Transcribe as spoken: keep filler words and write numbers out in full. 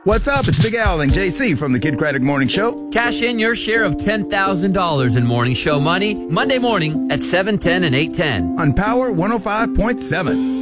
What's up? It's Big Al and J C from the Kid Craddock Morning Show. Cash in your share of ten thousand dollars in Morning Show money Monday morning at seven ten and eight ten On Power one oh five point seven.